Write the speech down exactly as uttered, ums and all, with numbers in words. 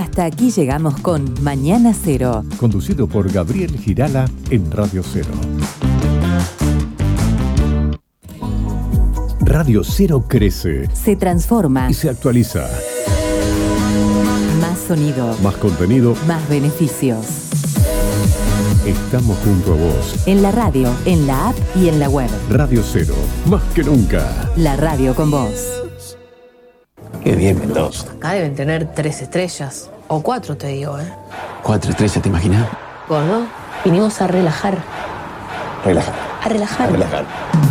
Hasta aquí llegamos con Mañana Cero. Conducido por Gabriel Girala en Radio Cero. Radio Cero crece. Se transforma. Y se actualiza. Más sonido. Más contenido. Más beneficios. Estamos junto a vos. En la radio, en la app y en la web. Radio Cero. Más que nunca. La radio con vos. Qué bien, Mendoza. Acá deben tener tres estrellas. O cuatro, te digo, ¿eh? Cuatro estrellas, ¿te imaginas? Gordo, vinimos a relajar. Relajar. A relajar. A relajar.